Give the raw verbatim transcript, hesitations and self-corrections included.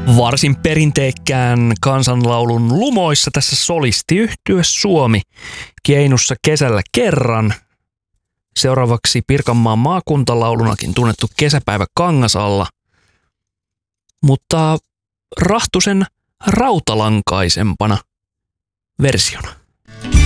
Varsin perinteikkään kansanlaulun lumoissa tässä solistiyhtye Suomi Keinussa kesällä kerran. Seuraavaksi Pirkanmaan maakuntalaulunakin tunnettu Kesäpäivä Kangasalla, mutta rahtusen rautalankaisempana versiona.